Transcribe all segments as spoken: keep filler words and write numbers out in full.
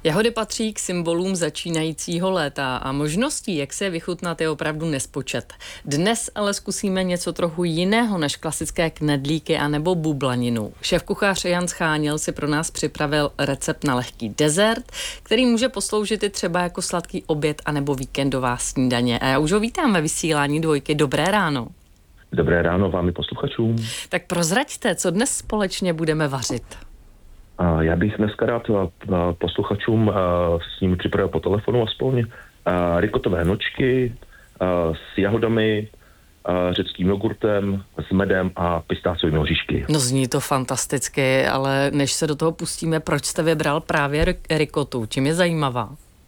Jahody patří k symbolům začínajícího léta a možností, jak se je vychutnat, je opravdu nespočet. Dnes ale zkusíme něco trochu jiného než klasické knedlíky anebo bublaninu. Šéfkuchař Jan Scháněl si pro nás připravil recept na lehký dezert, který může posloužit i třeba jako sladký oběd anebo víkendová snídaně. A já už ho vítám ve vysílání Dvojky. Dobré ráno. Dobré ráno vám i posluchačům. Tak prozraďte, co dnes společně budeme vařit. Já bych dneska rád posluchačům s nimi připravil po telefonu aspoň rikotové nočky s jahodami, řeckým jogurtem, s medem a pistáciovými oříšky. No zní to fantasticky, ale než se do toho pustíme, proč jste vybral právě rikotu? Čím je zajímavá?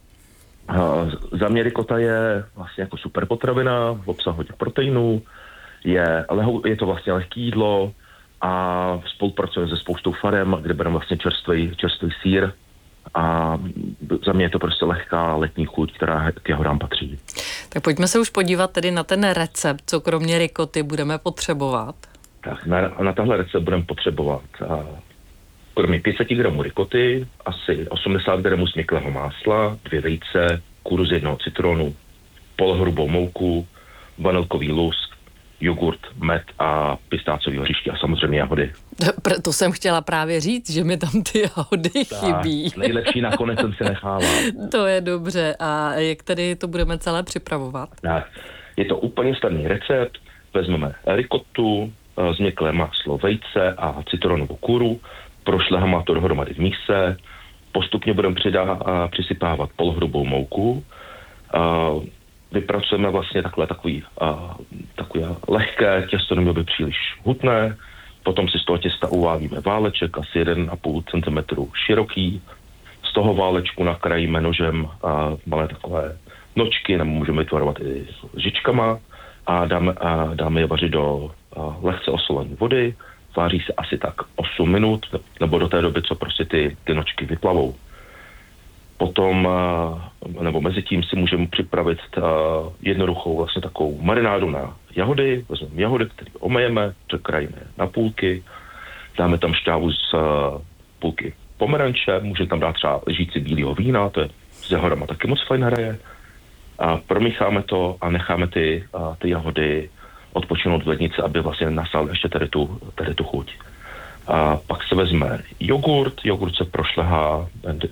Za mě rikota je vlastně jako super potravina, v obsahu hodně proteinů, je, je to vlastně lehké jídlo, a spolupracujeme se spoustou farem, kde bereme vlastně čerstvý, čerstvý sýr a za mě je to prostě lehká letní chuť, která k jahodám patří. Tak pojďme se už podívat tedy na ten recept, co kromě rikoty budeme potřebovat. Tak na, na tahle recept budeme potřebovat a, kromě pět set gramů rikoty, asi osmdesát gramů smyklého másla, dvě vejce, kůru z jednoho citronu, polohrubou mouku, vanilkový lusk, jogurt, med a pistáciové oříšky a samozřejmě jahody. To jsem chtěla právě říct, že mi tam ty jahody tak chybí. Nejlepší nakonec jsem si nechávala. To je dobře. A jak tedy to budeme celé připravovat? Tak, je to úplně snadný recept. Vezmeme rikotu, změklé máslo, vejce a citronovou kůru. Prošleháme to dohromady v míse. Postupně budeme přidá, přisypávat polohrubou mouku. Vypracujeme vlastně takhle takový, a, takové lehké těsto, nemělo by příliš hutné. Potom si z toho těsta uvádíme váleček, asi jeden a půl centimetru široký. Z toho válečku nakrájíme nožem a malé takové nočky, nebo můžeme vytvarovat i žičkama a dáme, a dáme je vařit do a, lehce osolené vody. Váří se asi tak osm minut, nebo do té doby, co prostě ty, ty nočky vyplavou. Potom, nebo mezi tím si můžeme připravit jednoduchou vlastně takovou marinádu na jahody. Vezmeme jahody, které omejeme, překrájíme na půlky, dáme tam šťávu z půlky pomeranče, můžeme tam dát třeba lžíci bílého vína, to je s jahodama taky moc fajn hraje. A promícháme to a necháme ty, ty jahody odpočinout v lednici, aby vlastně nasál ještě tady tu, tady tu chuť. A pak se vezme jogurt, jogurt se prošlehá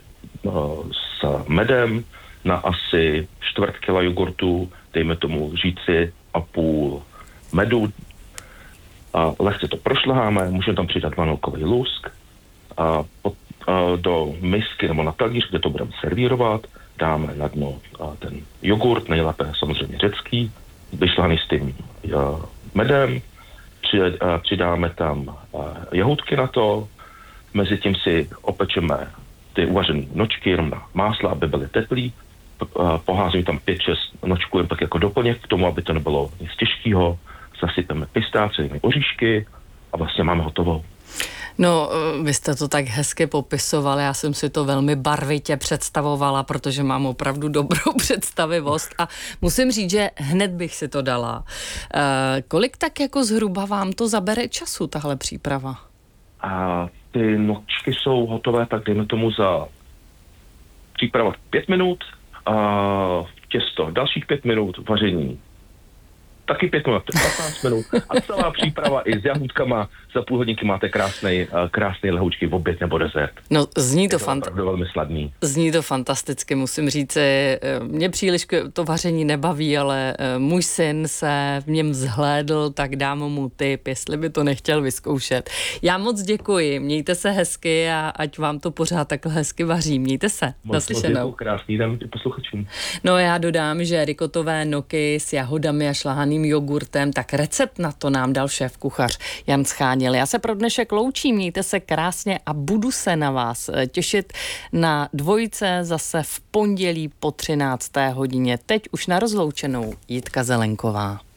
s medem na asi čtvrt kila jogurtu, dejme tomu říci a půl medu. A lehce to prošleháme, můžeme tam přidat vanilkový lusk a, pod, a do misky nebo na talíř, kde to budeme servírovat, dáme na dno ten jogurt, nejlépe samozřejmě řecký, vyšlehaný s tím medem, přidáme tam jahůdky na to, mezi tím si opečeme ty uvařené nočky jenom na másla, aby byly teplý. Poházíme tam pět šest nočků jen tak jako doplněk k tomu, aby to nebylo nic těžkého. Zasypeme pistáciovými oříšky a vlastně máme hotovou. No, vy jste to tak hezky popisoval, já jsem si to velmi barvitě představovala, protože mám opravdu dobrou představivost a musím říct, že hned bych si to dala. E, kolik tak jako zhruba vám to zabere času, tahle příprava? A ty nočky jsou hotové, tak dejme tomu za příprava pět minut a těsto dalších pět minut, vaření taky pět minut, patnáct minut a celá příprava i s jahůdkama za půl hodinky máte krásnej, krásnej lehoučky v oběd nebo dezert. No, zní to, to fant- velmi sladný. Zní to fantasticky, musím říct. Mě příliš to vaření nebaví, ale můj syn se v něm zhlédl, tak dám mu tip, jestli by to nechtěl vyzkoušet. Já moc děkuji, mějte se hezky a ať vám to pořád takhle hezky vaří. Mějte se, moc, naslyšenou. Moc krásný den posluchačům. No já dodám, že rikotové noky s jahodami a šlahaným jogurtem, tak recept na to nám dal šéfkuchař Jan Scháněl. Já se pro dnešek loučím, mějte se krásně a budu se na vás těšit na Dvojce zase v pondělí po třinácté hodině. Teď už na rozloučenou Jitka Zelenková.